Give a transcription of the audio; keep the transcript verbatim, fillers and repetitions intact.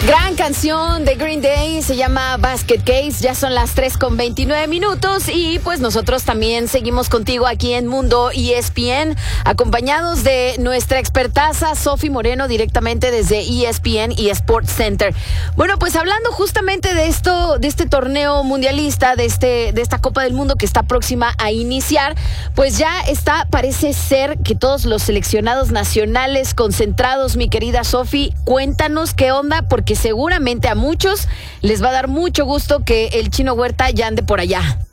Gran canción de Green Day, se llama Basket Case. Ya son las tres con veintinueve minutos y pues nosotros también seguimos contigo aquí en Mundo E S P N, acompañados de nuestra expertaza Sofi Moreno directamente desde E S P N y Sports Center. Bueno, pues hablando justamente de esto, de este torneo mundialista, de este, de esta Copa del Mundo que está próxima a iniciar, pues ya está, parece ser que todos los seleccionados nacionales concentrados, mi querida Sofi, cuéntanos qué onda, porque seguramente a muchos les va a dar mucho gusto que el Chino Huerta ya ande por allá.